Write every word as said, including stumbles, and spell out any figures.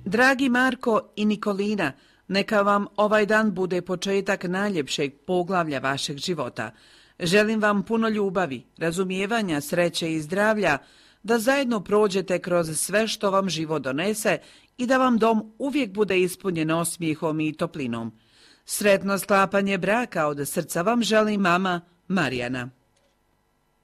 Dragi Marko i Nikolina, neka vam ovaj dan bude početak najljepšeg poglavlja vašeg života. Želim vam puno ljubavi, razumijevanja, sreće i zdravlja, da zajedno prođete kroz sve što vam život donese i da vam dom uvijek bude ispunjen osmijehom i toplinom. Sretno sklapanje braka od srca vam želi mama Marijana.